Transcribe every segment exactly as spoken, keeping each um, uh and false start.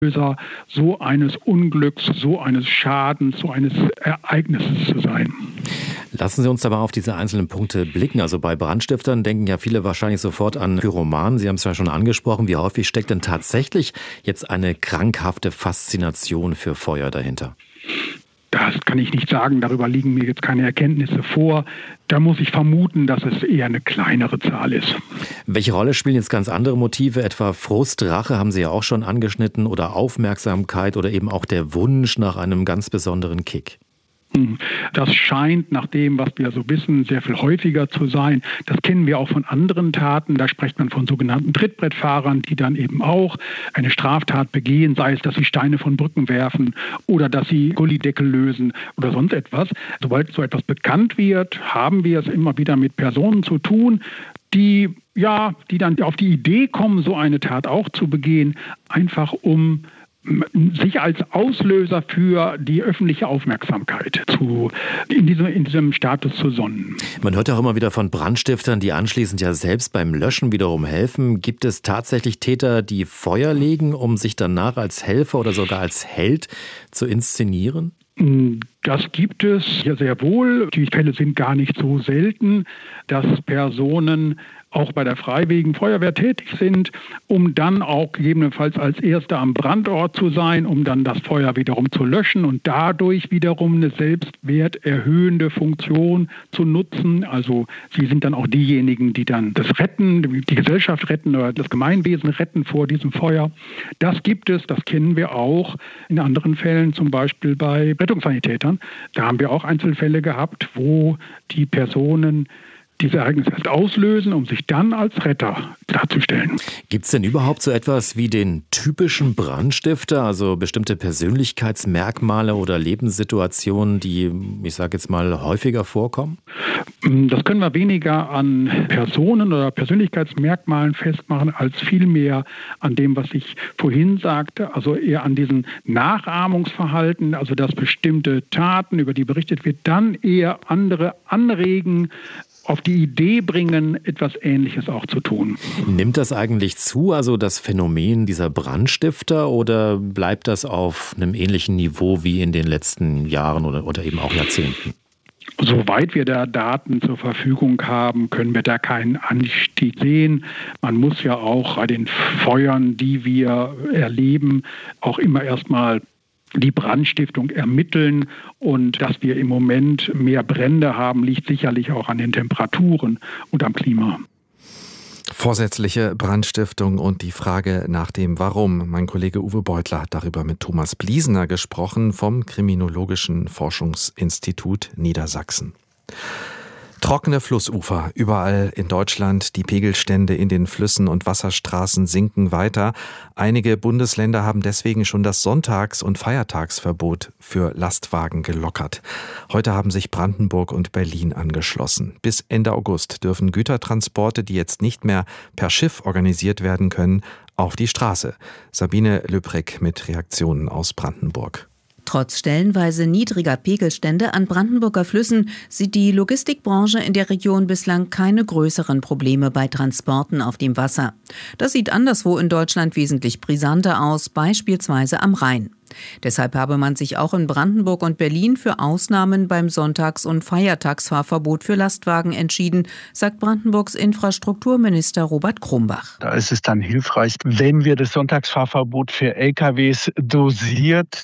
Auslöser so eines Unglücks, so eines Schadens, so eines Ereignisses zu sein. Lassen Sie uns aber auf diese einzelnen Punkte blicken. Also bei Brandstiftern denken ja viele wahrscheinlich sofort an Pyromanen. Sie haben es ja schon angesprochen. Wie häufig steckt denn tatsächlich jetzt eine krankhafte Faszination für Feuer dahinter? Das kann ich nicht sagen. Darüber liegen mir jetzt keine Erkenntnisse vor. Da muss ich vermuten, dass es eher eine kleinere Zahl ist. Welche Rolle spielen jetzt ganz andere Motive? Etwa Frust, Rache haben Sie ja auch schon angeschnitten oder Aufmerksamkeit oder eben auch der Wunsch nach einem ganz besonderen Kick? Das scheint nach dem, was wir so wissen, sehr viel häufiger zu sein. Das kennen wir auch von anderen Taten. Da spricht man von sogenannten Trittbrettfahrern, die dann eben auch eine Straftat begehen, sei es, dass sie Steine von Brücken werfen oder dass sie Gullideckel lösen oder sonst etwas. Sobald so etwas bekannt wird, haben wir es immer wieder mit Personen zu tun, die, ja, die dann auf die Idee kommen, so eine Tat auch zu begehen, einfach um sich als Auslöser für die öffentliche Aufmerksamkeit zu, in, diesem, in diesem Status zu sonnen. Man hört auch immer wieder von Brandstiftern, die anschließend ja selbst beim Löschen wiederum helfen. Gibt es tatsächlich Täter, die Feuer legen, um sich danach als Helfer oder sogar als Held zu inszenieren? Das gibt es ja sehr wohl. Die Fälle sind gar nicht so selten, dass Personen auch bei der Freiwilligen Feuerwehr tätig sind, um dann auch gegebenenfalls als Erster am Brandort zu sein, um dann das Feuer wiederum zu löschen und dadurch wiederum eine selbstwerterhöhende Funktion zu nutzen. Also sie sind dann auch diejenigen, die dann das retten, die Gesellschaft retten oder das Gemeinwesen retten vor diesem Feuer. Das gibt es, das kennen wir auch in anderen Fällen, zum Beispiel bei Rettungssanitätern. Da haben wir auch Einzelfälle gehabt, wo die Personen diese Ereignisse erst auslösen, um sich dann als Retter darzustellen. Gibt es denn überhaupt so etwas wie den typischen Brandstifter, also bestimmte Persönlichkeitsmerkmale oder Lebenssituationen, die, ich sage jetzt mal, häufiger vorkommen? Das können wir weniger an Personen oder Persönlichkeitsmerkmalen festmachen, als vielmehr an dem, was ich vorhin sagte, also eher an diesen Nachahmungsverhalten, also dass bestimmte Taten, über die berichtet wird, dann eher andere anregen, auf die Idee bringen, etwas Ähnliches auch zu tun. Nimmt das eigentlich zu, also das Phänomen dieser Brandstifter, oder bleibt das auf einem ähnlichen Niveau wie in den letzten Jahren oder, oder eben auch Jahrzehnten? Soweit wir da Daten zur Verfügung haben, können wir da keinen Anstieg sehen. Man muss ja auch bei den Feuern, die wir erleben, auch immer erstmal die Brandstiftung ermitteln, und dass wir im Moment mehr Brände haben, liegt sicherlich auch an den Temperaturen und am Klima. Vorsätzliche Brandstiftung und die Frage nach dem Warum. Mein Kollege Uwe Beutler hat darüber mit Thomas Bliesener gesprochen vom Kriminologischen Forschungsinstitut Niedersachsen. Trockene Flussufer. Überall in Deutschland. Die Pegelstände in den Flüssen und Wasserstraßen sinken weiter. Einige Bundesländer haben deswegen schon das Sonntags- und Feiertagsverbot für Lastwagen gelockert. Heute haben sich Brandenburg und Berlin angeschlossen. Bis Ende August dürfen Gütertransporte, die jetzt nicht mehr per Schiff organisiert werden können, auf die Straße. Sabine Lübreck mit Reaktionen aus Brandenburg. Trotz stellenweise niedriger Pegelstände an Brandenburger Flüssen sieht die Logistikbranche in der Region bislang keine größeren Probleme bei Transporten auf dem Wasser. Das sieht anderswo in Deutschland wesentlich brisanter aus, beispielsweise am Rhein. Deshalb habe man sich auch in Brandenburg und Berlin für Ausnahmen beim Sonntags- und Feiertagsfahrverbot für Lastwagen entschieden, sagt Brandenburgs Infrastrukturminister Robert Krumbach. Da ist es dann hilfreich, wenn wir das Sonntagsfahrverbot für L K Ws dosiert,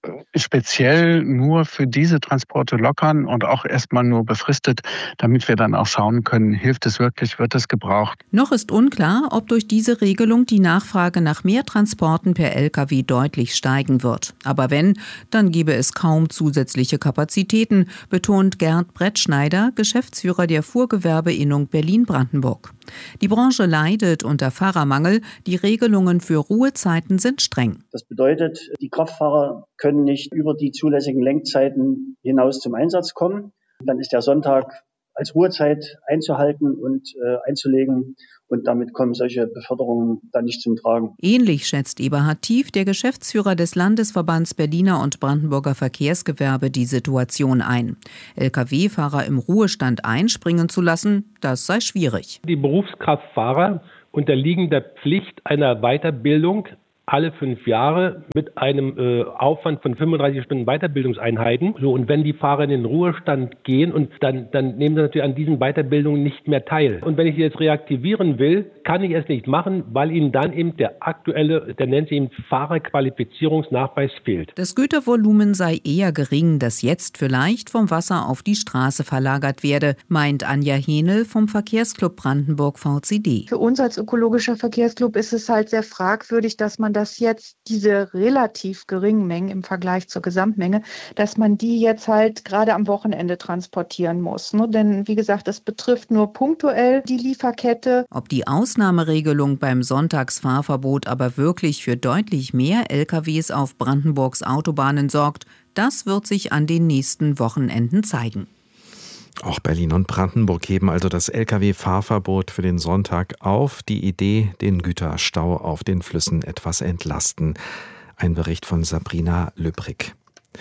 speziell nur für diese Transporte lockern und auch erstmal nur befristet, damit wir dann auch schauen können, hilft es wirklich, wird es gebraucht. Noch ist unklar, ob durch diese Regelung die Nachfrage nach mehr Transporten per L K W deutlich steigen wird. Aber wenn, dann gäbe es kaum zusätzliche Kapazitäten, betont Gerd Brettschneider, Geschäftsführer der Fuhrgewerbeinnung Berlin-Brandenburg. Die Branche leidet unter Fahrermangel, die Regelungen für Ruhezeiten sind streng. Das bedeutet, die Kraftfahrer können nicht über die zulässigen Lenkzeiten hinaus zum Einsatz kommen. Dann ist der Sonntag als Ruhezeit einzuhalten und äh, einzulegen. Und damit kommen solche Beförderungen dann nicht zum Tragen. Ähnlich schätzt Eberhard Tief, der Geschäftsführer des Landesverbands Berliner und Brandenburger Verkehrsgewerbe, die Situation ein. L K W-Fahrer im Ruhestand einspringen zu lassen, das sei schwierig. Die Berufskraftfahrer unterliegen der Pflicht einer Weiterbildung alle fünf Jahre mit einem äh, Aufwand von fünfunddreißig Stunden Weiterbildungseinheiten. So, und wenn die Fahrer in den Ruhestand gehen, und dann, dann nehmen sie natürlich an diesen Weiterbildungen nicht mehr teil. Und wenn ich sie jetzt reaktivieren will, kann ich es nicht machen, weil ihnen dann eben der aktuelle, der nennt sich eben Fahrerqualifizierungsnachweis fehlt. Das Gütervolumen sei eher gering, das jetzt vielleicht vom Wasser auf die Straße verlagert werde, meint Anja Henel vom Verkehrsclub Brandenburg V C D. Für uns als ökologischer Verkehrsclub ist es halt sehr fragwürdig, dass man das jetzt, diese relativ geringen Mengen im Vergleich zur Gesamtmenge, dass man die jetzt halt gerade am Wochenende transportieren muss. Ne? Denn wie gesagt, das betrifft nur punktuell die Lieferkette. Ob die Ausnahmeregelung beim Sonntagsfahrverbot aber wirklich für deutlich mehr L K Ws auf Brandenburgs Autobahnen sorgt, das wird sich an den nächsten Wochenenden zeigen. Auch Berlin und Brandenburg heben also das L K W-Fahrverbot für den Sonntag auf. Die Idee, den Güterstau auf den Flüssen etwas entlasten. Ein Bericht von Sabrina Lübrig.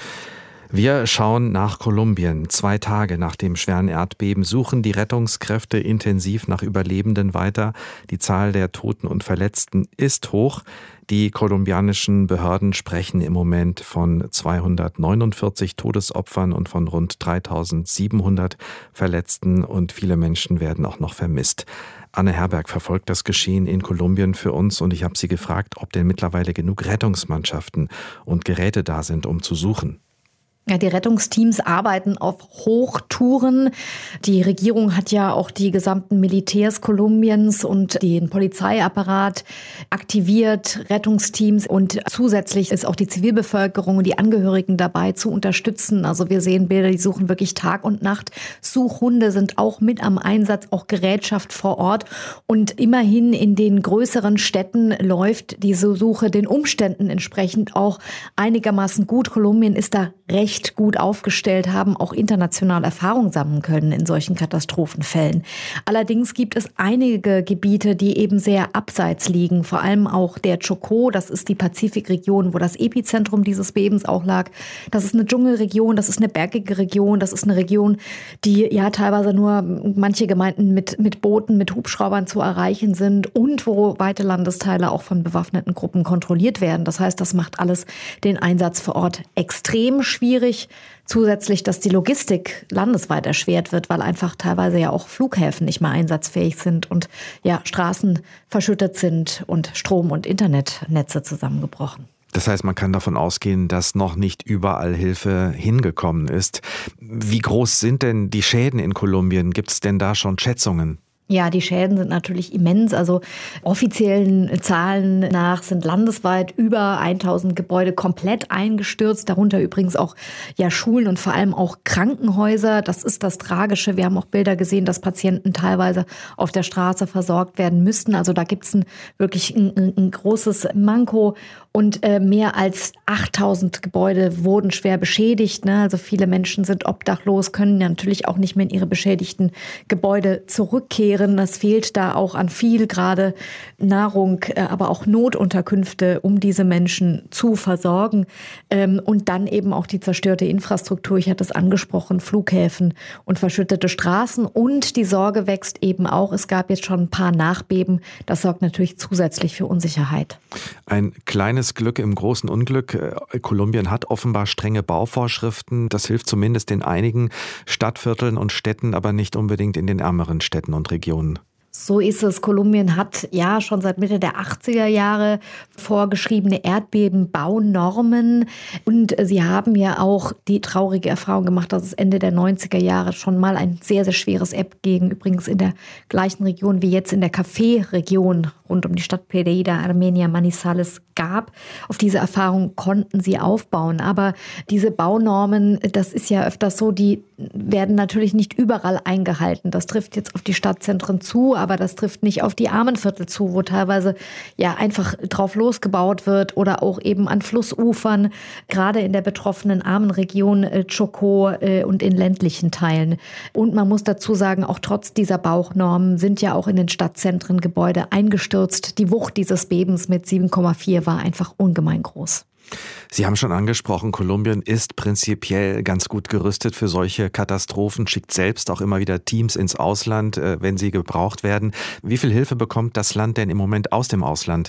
Wir schauen nach Kolumbien. Zwei Tage nach dem schweren Erdbeben suchen die Rettungskräfte intensiv nach Überlebenden weiter. Die Zahl der Toten und Verletzten ist hoch. Die kolumbianischen Behörden sprechen im Moment von zweihundertneunundvierzig Todesopfern und von rund dreitausendsiebenhundert Verletzten, und viele Menschen werden auch noch vermisst. Anne Herberg verfolgt das Geschehen in Kolumbien für uns, und ich habe sie gefragt, ob denn mittlerweile genug Rettungsmannschaften und Geräte da sind, um zu suchen. Ja, die Rettungsteams arbeiten auf Hochtouren. Die Regierung hat ja auch die gesamten Militärs Kolumbiens und den Polizeiapparat aktiviert, Rettungsteams, und zusätzlich ist auch die Zivilbevölkerung und die Angehörigen dabei zu unterstützen. Also wir sehen Bilder, die suchen wirklich Tag und Nacht. Suchhunde sind auch mit am Einsatz, auch Gerätschaft vor Ort, und immerhin in den größeren Städten läuft diese Suche den Umständen entsprechend auch einigermaßen gut. Kolumbien ist da recht gut aufgestellt, haben auch international Erfahrung sammeln können in solchen Katastrophenfällen. Allerdings gibt es einige Gebiete, die eben sehr abseits liegen, vor allem auch der Chocó, das ist die Pazifikregion, wo das Epizentrum dieses Bebens auch lag. Das ist eine Dschungelregion, das ist eine bergige Region, das ist eine Region, die ja teilweise nur manche Gemeinden mit, mit Booten, mit Hubschraubern zu erreichen sind und wo weite Landesteile auch von bewaffneten Gruppen kontrolliert werden. Das heißt, das macht alles den Einsatz vor Ort extrem schwierig. Zusätzlich, dass die Logistik landesweit erschwert wird, weil einfach teilweise ja auch Flughäfen nicht mehr einsatzfähig sind und ja Straßen verschüttet sind und Strom- und Internetnetze zusammengebrochen. Das heißt, man kann davon ausgehen, dass noch nicht überall Hilfe hingekommen ist. Wie groß sind denn die Schäden in Kolumbien? Gibt es denn da schon Schätzungen? Ja, die Schäden sind natürlich immens. Also offiziellen Zahlen nach sind landesweit über tausend Gebäude komplett eingestürzt. Darunter übrigens auch ja Schulen und vor allem auch Krankenhäuser. Das ist das Tragische. Wir haben auch Bilder gesehen, dass Patienten teilweise auf der Straße versorgt werden müssten. Also da gibt es ein, wirklich ein, ein großes Manko. Und äh, mehr als achttausend Gebäude wurden schwer beschädigt. Ne? Also viele Menschen sind obdachlos, können natürlich auch nicht mehr in ihre beschädigten Gebäude zurückkehren. Es fehlt da auch an viel, gerade Nahrung, äh, aber auch Notunterkünfte, um diese Menschen zu versorgen. Ähm, und dann eben auch die zerstörte Infrastruktur. Ich hatte es angesprochen, Flughäfen und verschüttete Straßen. Und die Sorge wächst eben auch. Es gab jetzt schon ein paar Nachbeben. Das sorgt natürlich zusätzlich für Unsicherheit. Ein kleines Glück im großen Unglück. Kolumbien hat offenbar strenge Bauvorschriften. Das hilft zumindest in einigen Stadtvierteln und Städten, aber nicht unbedingt in den ärmeren Städten und Regionen. So ist es. Kolumbien hat ja schon seit Mitte der achtziger Jahre vorgeschriebene Erdbebenbaunormen. Und sie haben ja auch die traurige Erfahrung gemacht, dass es Ende der neunziger Jahre schon mal ein sehr, sehr schweres Erdbeben, übrigens in der gleichen Region wie jetzt in der Café-Region rund um die Stadt Pereira, Armenia, Manizales gab. Auf diese Erfahrung konnten sie aufbauen. Aber diese Baunormen, das ist ja öfters so, die werden natürlich nicht überall eingehalten. Das trifft jetzt auf die Stadtzentren zu, aber das trifft nicht auf die Armenviertel zu, wo teilweise ja einfach drauf losgebaut wird oder auch eben an Flussufern, gerade in der betroffenen Armenregion äh, Chocó äh, und in ländlichen Teilen. Und man muss dazu sagen, auch trotz dieser Baunormen sind ja auch in den Stadtzentren Gebäude eingestürzt. Die Wucht dieses Bebens mit sieben Komma vier war einfach ungemein groß. Sie haben schon angesprochen, Kolumbien ist prinzipiell ganz gut gerüstet für solche Katastrophen, schickt selbst auch immer wieder Teams ins Ausland, wenn sie gebraucht werden. Wie viel Hilfe bekommt das Land denn im Moment aus dem Ausland?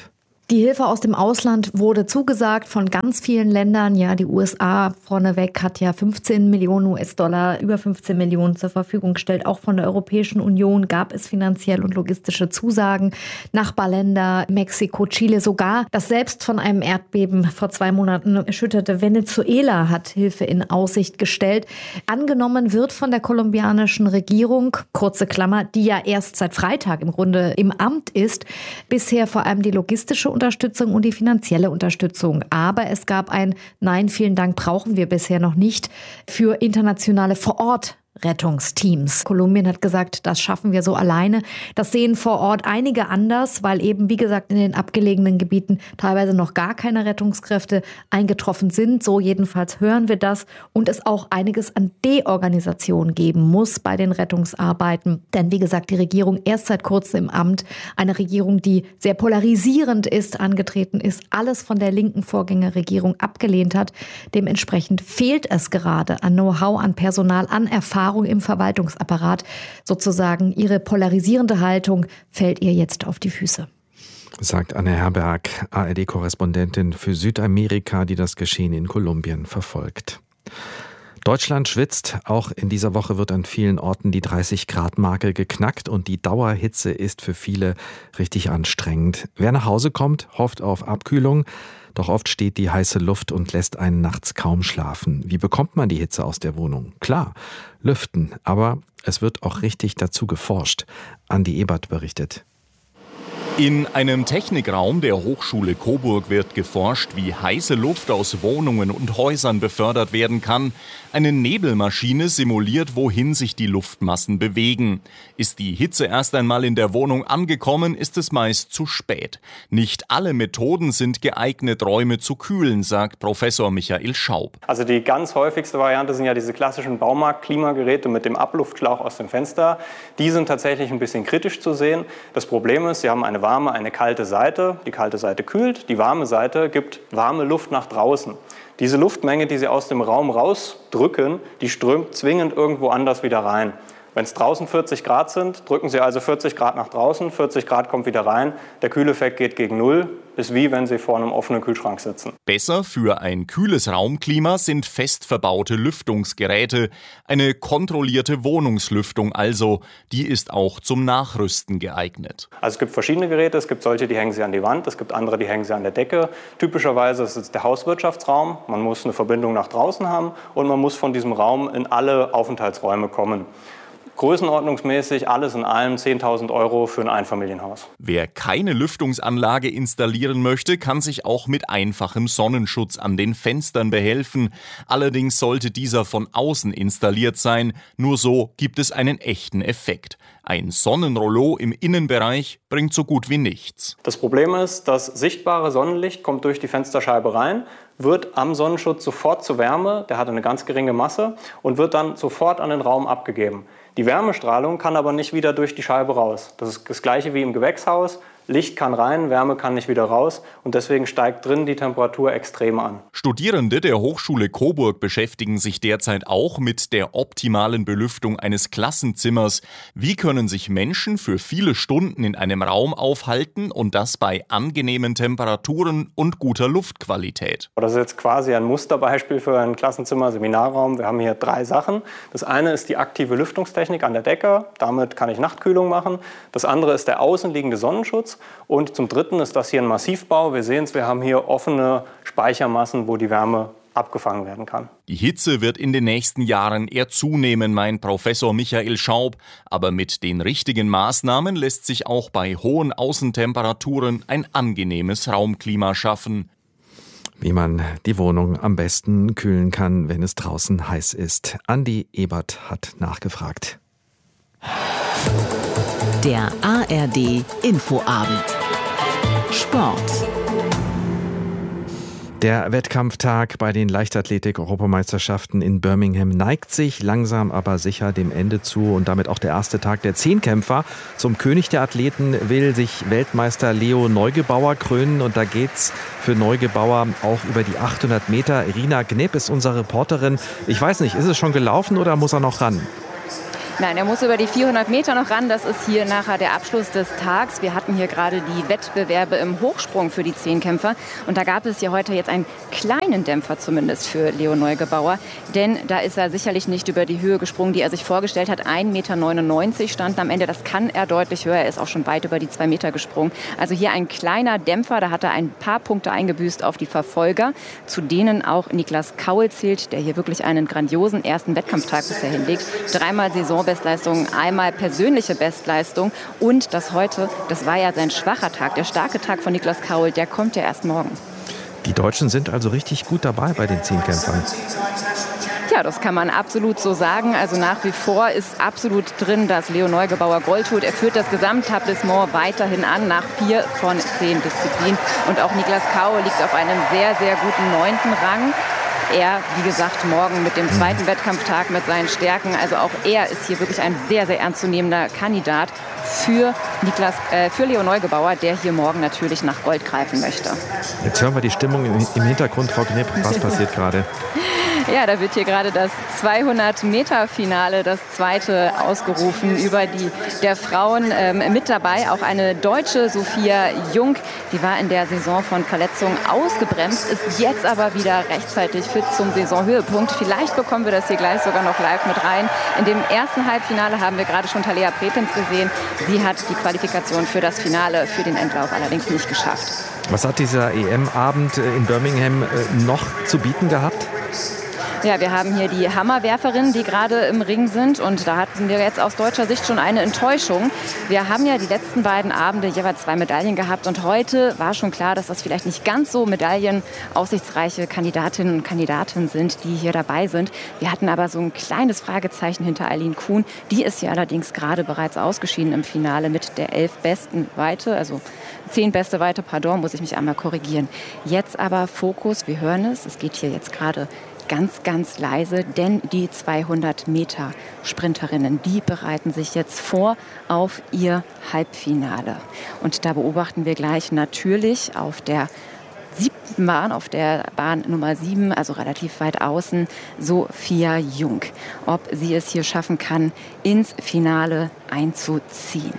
Die Hilfe aus dem Ausland wurde zugesagt von ganz vielen Ländern. Ja, die U S A vorneweg hat ja fünfzehn Millionen U S-Dollar, über fünfzehn Millionen zur Verfügung gestellt. Auch von der Europäischen Union gab es finanziell und logistische Zusagen. Nachbarländer, Mexiko, Chile, sogar das selbst von einem Erdbeben vor zwei Monaten erschütterte Venezuela hat Hilfe in Aussicht gestellt. Angenommen wird von der kolumbianischen Regierung, kurze Klammer, die ja erst seit Freitag im Grunde im Amt ist, bisher vor allem die logistische Unterstützung und die finanzielle Unterstützung. Aber es gab ein Nein, vielen Dank, brauchen wir bisher noch nicht für internationale Vor-Ort Rettungsteams. Kolumbien hat gesagt, das schaffen wir so alleine. Das sehen vor Ort einige anders, weil eben, wie gesagt, in den abgelegenen Gebieten teilweise noch gar keine Rettungskräfte eingetroffen sind. So jedenfalls hören wir das. Und es auch einiges an Deorganisation geben muss bei den Rettungsarbeiten. Denn wie gesagt, die Regierung erst seit kurzem im Amt, eine Regierung, die sehr polarisierend ist, angetreten ist, alles von der linken Vorgängerregierung abgelehnt hat. Dementsprechend fehlt es gerade an Know-how, an Personal, an Erfahrung im Verwaltungsapparat. Sozusagen ihre polarisierende Haltung fällt ihr jetzt auf die Füße. Sagt Anne Herberg, A R D-Korrespondentin für Südamerika, die das Geschehen in Kolumbien verfolgt. Deutschland schwitzt. Auch in dieser Woche wird an vielen Orten die dreißig-Grad-Marke geknackt und die Dauerhitze ist für viele richtig anstrengend. Wer nach Hause kommt, hofft auf Abkühlung. Doch oft steht die heiße Luft und lässt einen nachts kaum schlafen. Wie bekommt man die Hitze aus der Wohnung? Klar, lüften. Aber es wird auch richtig dazu geforscht. Andi Ebert berichtet. In einem Technikraum der Hochschule Coburg wird geforscht, wie heiße Luft aus Wohnungen und Häusern befördert werden kann. Eine Nebelmaschine simuliert, wohin sich die Luftmassen bewegen. Ist die Hitze erst einmal in der Wohnung angekommen, ist es meist zu spät. Nicht alle Methoden sind geeignet, Räume zu kühlen, sagt Professor Michael Schaub. Also die ganz häufigste Variante sind ja diese klassischen Baumarkt-Klimageräte mit dem Abluftschlauch aus dem Fenster. Die sind tatsächlich ein bisschen kritisch zu sehen. Das Problem ist, sie haben eine warme, eine kalte Seite. Die kalte Seite kühlt, die warme Seite gibt warme Luft nach draußen. Diese Luftmenge, die Sie aus dem Raum rausdrücken, die strömt zwingend irgendwo anders wieder rein. Wenn es draußen vierzig Grad sind, drücken Sie also vierzig Grad nach draußen, vierzig Grad kommt wieder rein, der Kühleffekt geht gegen Null, ist wie wenn Sie vor einem offenen Kühlschrank sitzen. Besser für ein kühles Raumklima sind fest verbaute Lüftungsgeräte, eine kontrollierte Wohnungslüftung also, die ist auch zum Nachrüsten geeignet. Also es gibt verschiedene Geräte, es gibt solche, die hängen Sie an die Wand, es gibt andere, die hängen Sie an der Decke. Typischerweise ist es der Hauswirtschaftsraum, man muss eine Verbindung nach draußen haben und man muss von diesem Raum in alle Aufenthaltsräume kommen. Größenordnungsmäßig alles in allem zehntausend Euro für ein Einfamilienhaus. Wer keine Lüftungsanlage installieren möchte, kann sich auch mit einfachem Sonnenschutz an den Fenstern behelfen. Allerdings sollte dieser von außen installiert sein. Nur so gibt es einen echten Effekt. Ein Sonnenrollo im Innenbereich bringt so gut wie nichts. Das Problem ist, das sichtbare Sonnenlicht kommt durch die Fensterscheibe rein, wird am Sonnenschutz sofort zu Wärme, der hat eine ganz geringe Masse und wird dann sofort an den Raum abgegeben. Die Wärmestrahlung kann aber nicht wieder durch die Scheibe raus. Das ist das gleiche wie im Gewächshaus. Licht kann rein, Wärme kann nicht wieder raus und deswegen steigt drin die Temperatur extrem an. Studierende der Hochschule Coburg beschäftigen sich derzeit auch mit der optimalen Belüftung eines Klassenzimmers. Wie können sich Menschen für viele Stunden in einem Raum aufhalten und das bei angenehmen Temperaturen und guter Luftqualität? Das ist jetzt quasi ein Musterbeispiel für ein Klassenzimmer, Seminarraum. Wir haben hier drei Sachen. Das eine ist die aktive Lüftungstechnik an der Decke. Damit kann ich Nachtkühlung machen. Das andere ist der außenliegende Sonnenschutz. Und zum Dritten ist das hier ein Massivbau. Wir sehen es, wir haben hier offene Speichermassen, wo die Wärme abgefangen werden kann. Die Hitze wird in den nächsten Jahren eher zunehmen, meint Professor Michael Schaub. Aber mit den richtigen Maßnahmen lässt sich auch bei hohen Außentemperaturen ein angenehmes Raumklima schaffen. Wie man die Wohnung am besten kühlen kann, wenn es draußen heiß ist. Andi Ebert hat nachgefragt. Der A R D Infoabend. Sport. Der Wettkampftag bei den Leichtathletik-Europameisterschaften in Birmingham neigt sich langsam aber sicher dem Ende zu und damit auch der erste Tag der Zehnkämpfer. Zum König der Athleten will sich Weltmeister Leo Neugebauer krönen und da geht's für Neugebauer auch über die achthundert Meter. Irina Gneb ist unsere Reporterin. Ich weiß nicht, ist es schon gelaufen oder muss er noch ran? Nein, er muss über die vierhundert Meter noch ran. Das ist hier nachher der Abschluss des Tags. Wir hatten hier gerade die Wettbewerbe im Hochsprung für die Zehnkämpfer. Und da gab es ja heute jetzt einen kleinen Dämpfer zumindest für Leo Neugebauer. Denn da ist er sicherlich nicht über die Höhe gesprungen, die er sich vorgestellt hat. ein Meter neunundneunzig standen am Ende. Das kann er deutlich höher. Er ist auch schon weit über die zwei Meter gesprungen. Also hier ein kleiner Dämpfer. Da hat er ein paar Punkte eingebüßt auf die Verfolger, zu denen auch Niklas Kaul zählt, der hier wirklich einen grandiosen ersten Wettkampftag bisher hinlegt. Dreimal Saisonbestleistung, einmal persönliche Bestleistung. Und das heute, das war ja sein schwacher Tag. Der starke Tag von Niklas Kaul, der kommt ja erst morgen. Die Deutschen sind also richtig gut dabei bei den Zehnkämpfern. Ja, das kann man absolut so sagen. Also nach wie vor ist absolut drin, dass Leo Neugebauer Gold holt. Er führt das Gesamtetablissement weiterhin an nach vier von zehn Disziplinen. Und auch Niklas Kaul liegt auf einem sehr, sehr guten neunten Rang. Er, wie gesagt, morgen mit dem zweiten Wettkampftag mit seinen Stärken. Also auch er ist hier wirklich ein sehr, sehr ernstzunehmender Kandidat für, Niklas, äh, für Leo Neugebauer, der hier morgen natürlich nach Gold greifen möchte. Jetzt hören wir die Stimmung im Hintergrund, Frau Knipp. Was passiert gerade? Ja, da wird hier gerade das zweihundert-Meter-Finale, das zweite, ausgerufen über die der Frauen. Ähm, mit dabei auch eine Deutsche, Sophia Jung. Die war in der Saison von Verletzungen ausgebremst, ist jetzt aber wieder rechtzeitig fit zum Saisonhöhepunkt. Vielleicht bekommen wir das hier gleich sogar noch live mit rein. In dem ersten Halbfinale haben wir gerade schon Talea Prepens gesehen. Sie hat die Qualifikation für das Finale, für den Endlauf allerdings nicht geschafft. Was hat dieser E M-Abend in Birmingham noch zu bieten gehabt? Ja, wir haben hier die Hammerwerferinnen, die gerade im Ring sind. Und da hatten wir jetzt aus deutscher Sicht schon eine Enttäuschung. Wir haben ja die letzten beiden Abende jeweils zwei Medaillen gehabt. Und heute war schon klar, dass das vielleicht nicht ganz so medaillenaussichtsreiche Kandidatinnen und Kandidaten sind, die hier dabei sind. Wir hatten aber so ein kleines Fragezeichen hinter Eileen Kuhn. Die ist ja allerdings gerade bereits ausgeschieden im Finale mit der elf besten Weite. Also zehn beste Weite, pardon, muss ich mich einmal korrigieren. Jetzt aber Fokus, wir hören es. Es geht hier jetzt gerade ganz, ganz leise, denn die zweihundert Meter Sprinterinnen, die bereiten sich jetzt vor auf ihr Halbfinale. Und da beobachten wir gleich natürlich auf der siebten Bahn, auf der Bahn Nummer sieben, also relativ weit außen, Sophia Jung, ob sie es hier schaffen kann, ins Finale einzuziehen.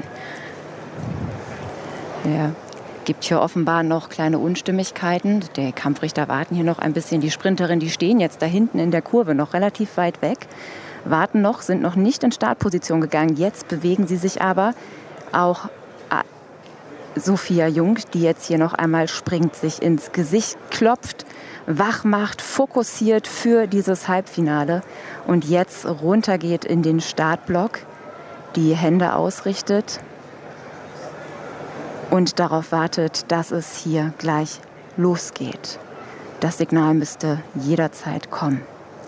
Ja. Gibt hier offenbar noch kleine Unstimmigkeiten. Die Kampfrichter warten hier noch ein bisschen. Die Sprinterinnen, die stehen jetzt da hinten in der Kurve, noch relativ weit weg, warten noch, sind noch nicht in Startposition gegangen. Jetzt bewegen sie sich aber. Auch Sophia Jung, die jetzt hier noch einmal springt, sich ins Gesicht klopft, wach macht, fokussiert für dieses Halbfinale und jetzt runtergeht in den Startblock, die Hände ausrichtet und darauf wartet, dass es hier gleich losgeht. Das Signal müsste jederzeit kommen.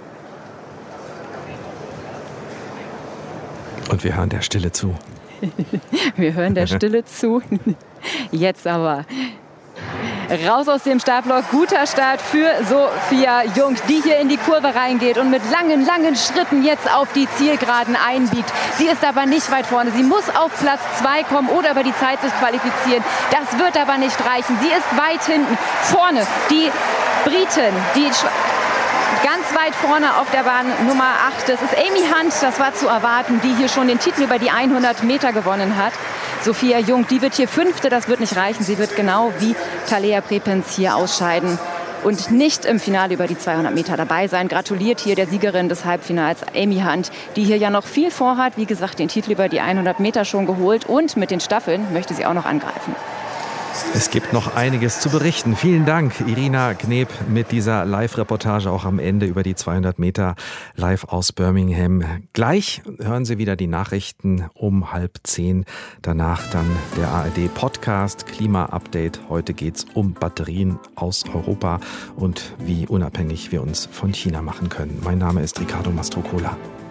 Und wir hören der Stille zu. Wir hören der Stille zu. Jetzt aber raus aus dem Startblock. Guter Start für Sophia Jung, die hier in die Kurve reingeht und mit langen, langen Schritten jetzt auf die Zielgeraden einbiegt. Sie ist aber nicht weit vorne. Sie muss auf Platz zwei kommen oder über die Zeit sich qualifizieren. Das wird aber nicht reichen. Sie ist weit hinten. Vorne die Britin, die ganz weit vorne auf der Bahn Nummer acht. Das ist Amy Hunt, das war zu erwarten, die hier schon den Titel über die hundert Meter gewonnen hat. Sophia Jung, die wird hier Fünfte, das wird nicht reichen. Sie wird genau wie Talea Prepens hier ausscheiden und nicht im Finale über die zweihundert Meter dabei sein. Gratuliert hier der Siegerin des Halbfinals, Amy Hunt, die hier ja noch viel vorhat. Wie gesagt, den Titel über die hundert Meter schon geholt und mit den Staffeln möchte sie auch noch angreifen. Es gibt noch einiges zu berichten. Vielen Dank, Irina Kneb, mit dieser Live-Reportage auch am Ende über die zweihundert Meter live aus Birmingham. Gleich hören Sie wieder die Nachrichten um halb zehn. Danach dann der A R D-Podcast Klima-Update. Heute geht es um Batterien aus Europa und wie unabhängig wir uns von China machen können. Mein Name ist Ricardo Mastrocola.